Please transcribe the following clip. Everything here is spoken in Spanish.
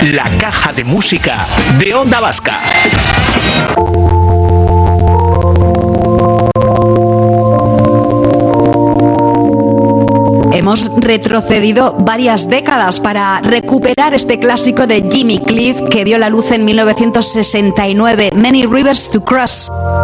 La caja de música de Onda Vasca. Hemos retrocedido varias décadas para recuperar este clásico de Jimmy Cliff que vio la luz en 1969, Many Rivers to Cross.